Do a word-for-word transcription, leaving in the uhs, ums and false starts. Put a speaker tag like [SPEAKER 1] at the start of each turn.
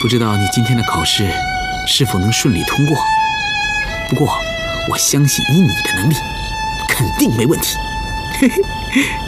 [SPEAKER 1] 不知道你今天的考试是否能顺利通过？不过我相信以你的能力，肯定没问题。嘿嘿。